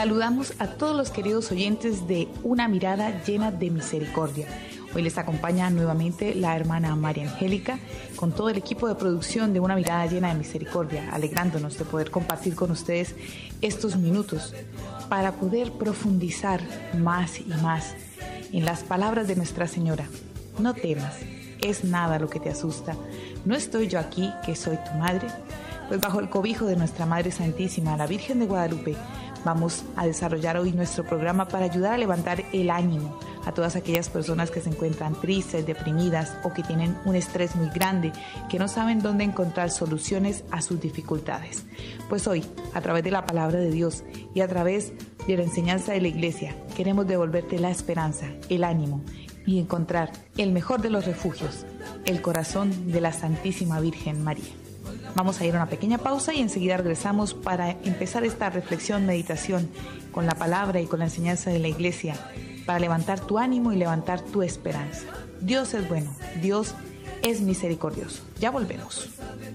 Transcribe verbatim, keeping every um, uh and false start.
Saludamos a todos los queridos oyentes de Una Mirada Llena de Misericordia. Hoy les acompaña nuevamente la hermana María Angélica con todo el equipo de producción de Una Mirada Llena de Misericordia, alegrándonos de poder compartir con ustedes estos minutos para poder profundizar más y más en las palabras de Nuestra Señora. No temas, es nada lo que te asusta. ¿No estoy yo aquí, que soy tu madre? Pues bajo el cobijo de nuestra Madre Santísima, la Virgen de Guadalupe, vamos a desarrollar hoy nuestro programa para ayudar a levantar el ánimo a todas aquellas personas que se encuentran tristes, deprimidas o que tienen un estrés muy grande, que no saben dónde encontrar soluciones a sus dificultades. Pues hoy, a través de la palabra de Dios y a través de la enseñanza de la Iglesia, queremos devolverte la esperanza, el ánimo y encontrar el mejor de los refugios, el corazón de la Santísima Virgen María. Vamos a ir a una pequeña pausa y enseguida regresamos para empezar esta reflexión, meditación con la palabra y con la enseñanza de la Iglesia para levantar tu ánimo y levantar tu esperanza. Dios es bueno, Dios es misericordioso. Ya volvemos.